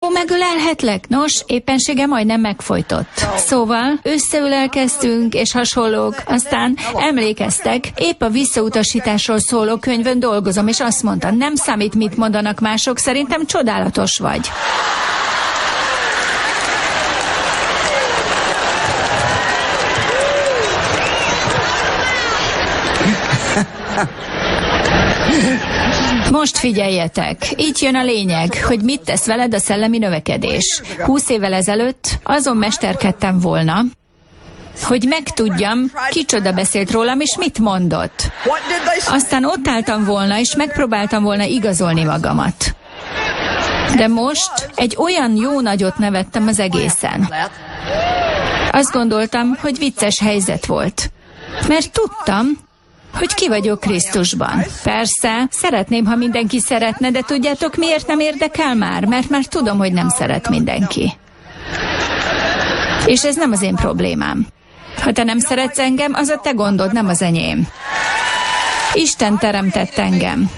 akkor megölelhetlek? Nos, éppensége majdnem megfojtott. Szóval összeülelkeztünk és hasonlók, aztán emlékeztek, épp a visszautasításról szóló könyvön dolgozom, és azt mondta, nem számít, mit mondanak mások, szerintem csodálatos vagy. Most figyeljetek, itt jön a lényeg, hogy mit tesz veled a szellemi növekedés. 20 évvel ezelőtt azon mesterkedtem volna, hogy megtudjam, kicsoda beszélt rólam, és mit mondott. Aztán ott álltam volna, és megpróbáltam volna igazolni magamat. De most egy olyan jó nagyot nevettem az egészen. Azt gondoltam, hogy vicces helyzet volt. Mert tudtam, hogy ki vagyok Krisztusban. Persze, szeretném, ha mindenki szeretne, de tudjátok, miért nem érdekel már? Mert már tudom, hogy nem szeret mindenki. És ez nem az én problémám. Ha te nem szeretsz engem, az a te gondod, nem az enyém. Isten teremtett engem.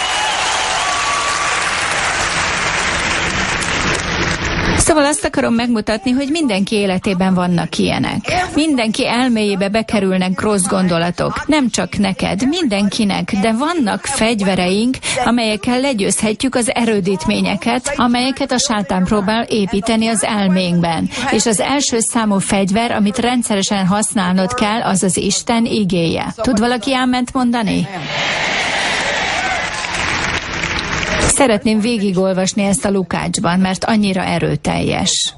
Szóval azt akarom megmutatni, hogy mindenki életében vannak ilyenek. Mindenki elméjébe bekerülnek rossz gondolatok. Nem csak neked, mindenkinek, de vannak fegyvereink, amelyekkel legyőzhetjük az erődítményeket, amelyeket a sátán próbál építeni az elménkben. És az első számú fegyver, amit rendszeresen használnod kell, az az Isten igéje. Tud valaki áment mondani? Szeretném végigolvasni ezt a Lukácsban, mert annyira erőteljes.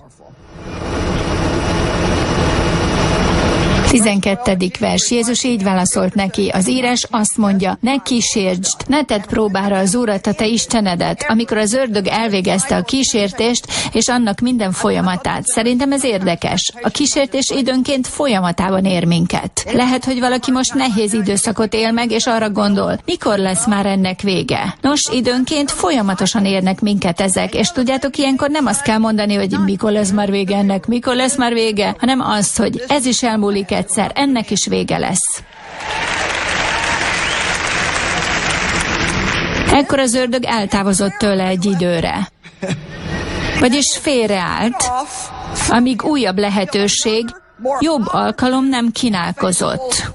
12. vers. Jézus így válaszolt neki. Az írás azt mondja, ne kísértsd, ne tedd próbára az Urat, a te Istenedet, amikor az ördög elvégezte a kísértést, és annak minden folyamatát. Szerintem ez érdekes. A kísértés időnként folyamatában ér minket. Lehet, hogy valaki most nehéz időszakot él meg, és arra gondol, mikor lesz már ennek vége. Nos, időnként folyamatosan érnek minket ezek, és tudjátok, ilyenkor nem azt kell mondani, hogy mikor lesz már vége ennek, mikor lesz már vége, hanem azt, hogy ez is elmúlik egyszer, ennek is vége lesz. Ekkor az ördög eltávozott tőle egy időre. Vagyis félreállt, amíg újabb lehetőség, jobb alkalom nem kínálkozott.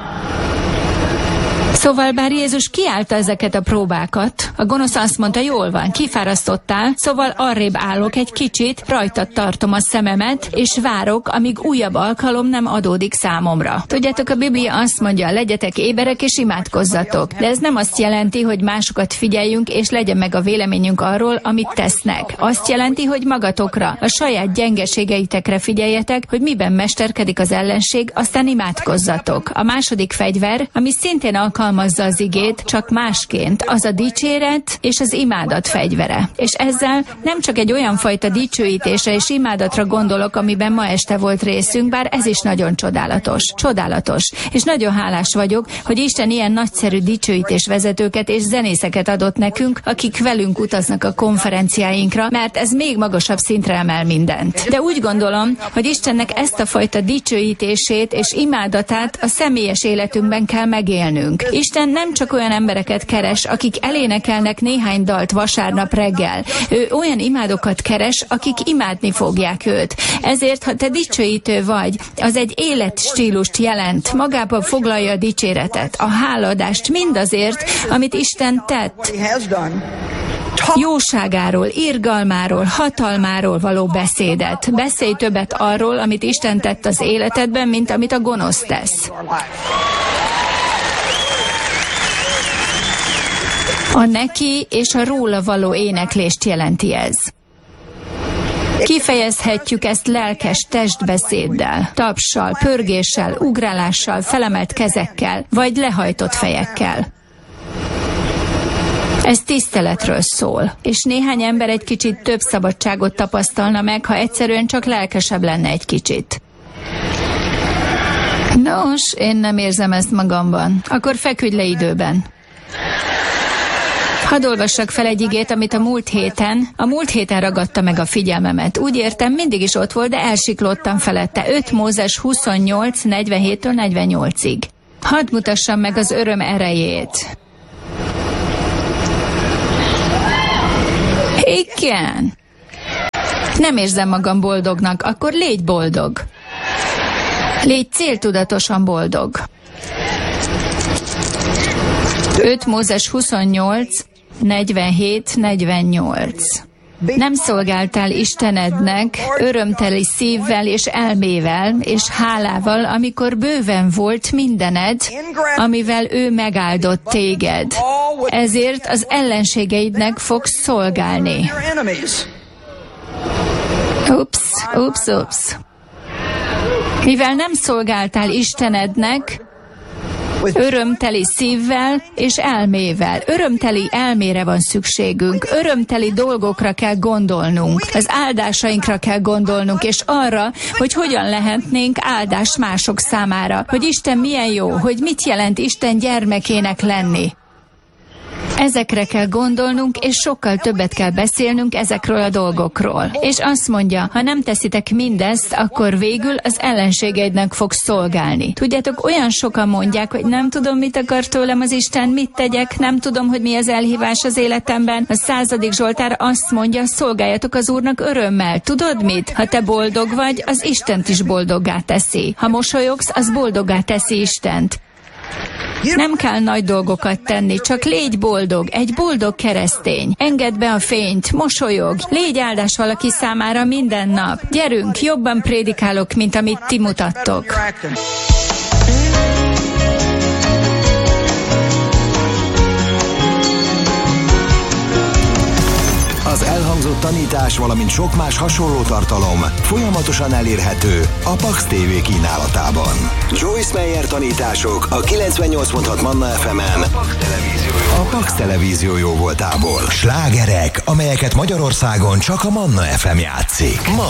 Szóval bár Jézus kiállta ezeket a próbákat, a gonosz azt mondta, jól van, kifárasztottál, szóval arrébb állok egy kicsit, rajtad tartom a szememet, és várok, amíg újabb alkalom nem adódik számomra. Tudjátok, a Biblia azt mondja, legyetek éberek és imádkozzatok, de ez nem azt jelenti, hogy másokat figyeljünk, és legyen meg a véleményünk arról, amit tesznek. Azt jelenti, hogy magatokra, a saját gyengeségeitekre figyeljetek, hogy miben mesterkedik az ellenség, aztán imádkozzatok. A második fegyver, ami szintén alkalmazza az igét, csak másként, az a dicséret és az imádat fegyvere. És ezzel nem csak egy olyan fajta dicsőítésre és imádatra gondolok, amiben ma este volt részünk, bár ez is nagyon csodálatos. Csodálatos. És nagyon hálás vagyok, hogy Isten ilyen nagyszerű dicsőítésvezetőket és zenészeket adott nekünk, akik velünk utaznak a konferenciáinkra, mert ez még magasabb szintre emel mindent. De úgy gondolom, hogy Istennek ezt a fajta dicsőítését és imádatát a személyes életünkben kell megélnünk. Isten nem csak olyan embereket keres, akik elénekelnek néhány dalt vasárnap reggel. Ő olyan imádókat keres, akik imádni fogják őt. Ezért, ha te dicsőítő vagy, az egy életstílust jelent, magába foglalja a dicséretet, a háladást mindazért, amit Isten tett. Jóságáról, irgalmáról, hatalmáról való beszédet. Beszélj többet arról, amit Isten tett az életedben, mint amit a gonosz tesz. A neki és a róla való éneklést jelenti ez. Kifejezhetjük ezt lelkes testbeszéddel, tapssal, pörgéssel, ugrálással, felemelt kezekkel, vagy lehajtott fejekkel. Ez tiszteletről szól, és néhány ember egy kicsit több szabadságot tapasztalna meg, ha egyszerűen csak lelkesebb lenne egy kicsit. Nos, én nem érzem ezt magamban. Akkor feküdj le időben. Hadd olvassak fel egy igét, amit a múlt héten ragadta meg a figyelmemet. Úgy értem, mindig is ott volt, de elsiklottam felette. 5 Mózes 28, 47-től 48-ig. Hadd mutassam meg az öröm erejét. Igen. Nem érzem magam boldognak, akkor légy boldog. Légy céltudatosan boldog. 5 Mózes 28, 47-48. Nem szolgáltál Istenednek örömteli szívvel és elmével és hálával, amikor bőven volt mindened, amivel ő megáldott téged. Ezért az ellenségeidnek fogsz szolgálni. Ups. Mivel nem szolgáltál Istenednek, örömteli szívvel és elmével. Örömteli elmére van szükségünk, örömteli dolgokra kell gondolnunk, az áldásainkra kell gondolnunk, és arra, hogy hogyan lehetnénk áldás mások számára, hogy Isten milyen jó, hogy mit jelent Isten gyermekének lenni. Ezekre kell gondolnunk, és sokkal többet kell beszélnünk ezekről a dolgokról. És azt mondja, ha nem teszitek mindezt, akkor végül az ellenségeidnek fog szolgálni. Tudjátok, olyan sokan mondják, hogy nem tudom, mit akar tőlem az Isten, mit tegyek, nem tudom, hogy mi az elhívás az életemben. A 100. Zsoltár azt mondja, szolgáljatok az Úrnak örömmel. Tudod mit? Ha te boldog vagy, az Istent is boldoggá teszi. Ha mosolyogsz, az boldoggá teszi Istent. Nem kell nagy dolgokat tenni, csak légy boldog, egy boldog keresztény. Engedd be a fényt, mosolyog, légy áldás valaki számára minden nap. Gyerünk, jobban prédikálok, mint amit ti mutattok. Az elhangzott tanítás, valamint sok más hasonló tartalom folyamatosan elérhető a Pax TV kínálatában. Joyce Meyer tanítások a 98.6 Manna FM-en, a Pax Televízió jóvoltából. Slágerek, amelyeket Magyarországon csak a Manna FM játszik. Manna